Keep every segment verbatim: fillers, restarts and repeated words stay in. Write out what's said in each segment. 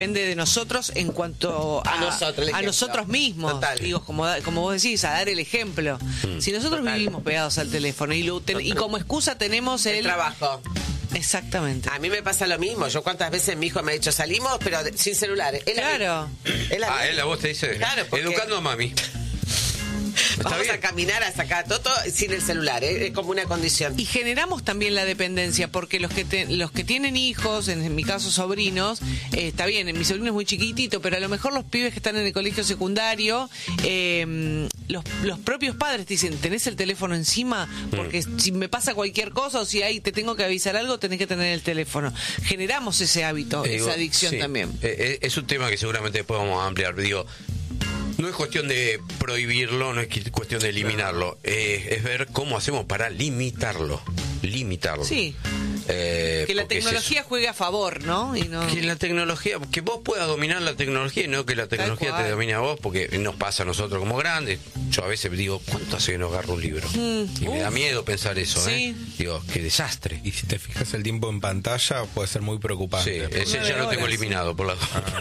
depende de nosotros en cuanto a, a nosotros, a nosotros mismos. Total. Digo, como, como vos decís, a dar el ejemplo. Mm. Si nosotros Total. vivimos pegados al teléfono y, lo ten, y como excusa tenemos el, el trabajo. Exactamente. A mí me pasa lo mismo. Yo cuántas veces mi hijo me ha dicho salimos, pero de, sin celular. Él claro. Él ah, él a vos te dice. Claro, porque... Educando a mami. Vamos bien. a caminar a sacar todo sin el celular, ¿eh? Es como una condición. Y generamos también la dependencia, porque los que te, los que tienen hijos, en, en mi caso sobrinos, eh, está bien, mi sobrino es muy chiquitito, pero a lo mejor los pibes que están en el colegio secundario, eh, los, los propios padres te dicen, ¿tenés el teléfono encima? Porque mm. si me pasa cualquier cosa o si hay, te tengo que avisar algo, tenés que tener el teléfono. Generamos ese hábito, eh, esa adicción sí. también. Eh, es un tema que seguramente después vamos a ampliar, digo. No es cuestión de prohibirlo, no es cuestión de eliminarlo, eh, es ver cómo hacemos para limitarlo, limitarlo. Sí. Eh, que la tecnología es juegue a favor, ¿no? Y no... Que la tecnología, que vos puedas dominar la tecnología y no que la tecnología te domine a vos, porque nos pasa a nosotros como grandes. Yo a veces digo, ¿cuánto hace que no agarro un libro? Mm, y uf. me da miedo pensar eso, sí. ¿eh? Digo, qué desastre. Y si te fijas el tiempo en pantalla, puede ser muy preocupante. Sí, ese ya lo tengo eliminado por la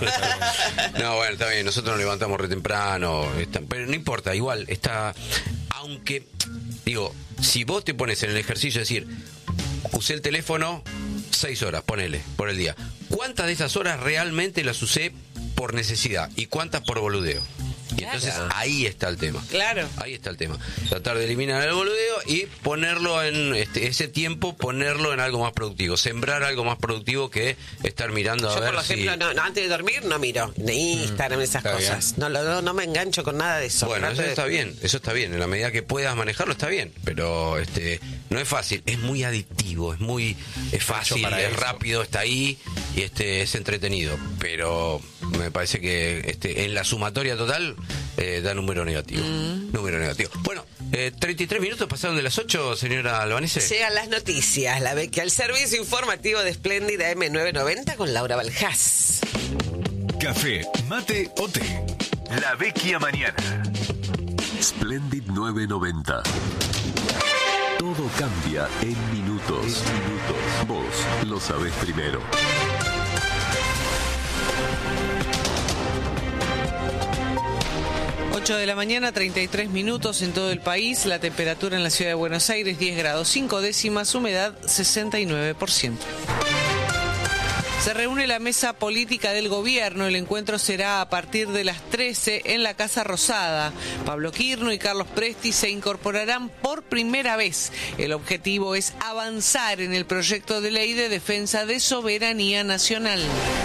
ah, No, bueno, está bien, nosotros nos levantamos re temprano, está, pero no importa, igual, está, aunque, digo, si vos te pones en el ejercicio de decir, usé el teléfono seis horas, ponele, por el día. ¿Cuántas de esas horas realmente las usé por necesidad? ¿Y cuántas por boludeo? Y claro. entonces ahí está el tema. Claro. Ahí está el tema. Tratar de eliminar el boludeo y ponerlo en este, ese tiempo, ponerlo en algo más productivo. Sembrar algo más productivo que estar mirando a Yo, ver por ejemplo, si... no, no, antes de dormir no miro ni Instagram, mm, esas cosas. No, no, no me engancho con nada de eso. Bueno, eso de... está bien, eso está bien. En la medida que puedas manejarlo está bien, pero este no es fácil. Es muy adictivo, es muy es fácil, es eso. rápido, está ahí y este es entretenido. Pero me parece que este en la sumatoria total eh, da número negativo. Mm. Número negativo. Bueno, eh, treinta y tres minutos pasaron de las ocho, señora Albanese. Llegan las noticias. La Vecchia, el servicio informativo de Espléndida eme novecientos noventa con Laura Baljás. Café, mate o té. La Vecchia mañana. Splendid novecientos noventa. Todo cambia en minutos. En minutos. Vos lo sabés primero. ocho de la mañana, treinta y tres minutos en todo el país. La temperatura en la ciudad de Buenos Aires, diez grados cinco décimas, humedad sesenta y nueve por ciento. Se reúne la mesa política del gobierno. El encuentro será a partir de las trece en la Casa Rosada. Pablo Quirno y Carlos Presti se incorporarán por primera vez. El objetivo es avanzar en el proyecto de ley de defensa de soberanía nacional.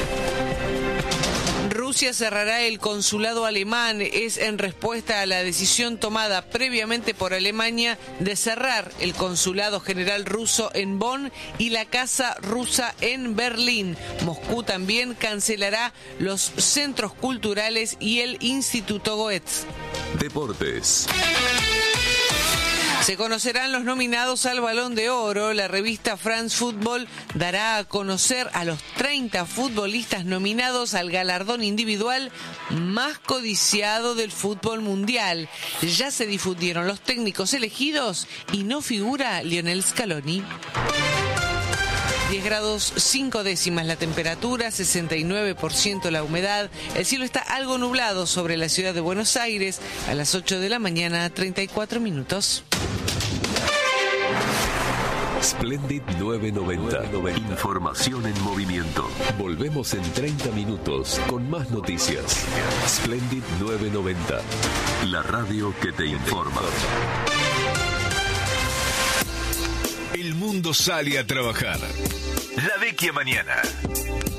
Rusia cerrará el consulado alemán. Es en respuesta a la decisión tomada previamente por Alemania de cerrar el consulado general ruso en Bonn y la casa rusa en Berlín. Moscú también cancelará los centros culturales y el Instituto Goethe. Deportes. Se conocerán los nominados al Balón de Oro. La revista France Football dará a conocer a los treinta futbolistas nominados al galardón individual más codiciado del fútbol mundial. Ya se difundieron los técnicos elegidos y no figura Lionel Scaloni. diez grados cinco décimas la temperatura, sesenta y nueve por ciento la humedad. El cielo está algo nublado sobre la ciudad de Buenos Aires. A las ocho de la mañana, treinta y cuatro minutos. Splendid novecientos noventa. Información en movimiento. Volvemos en treinta minutos con más noticias. Splendid novecientos noventa. La radio que te informa. El mundo sale a trabajar. La Vecchia mañana.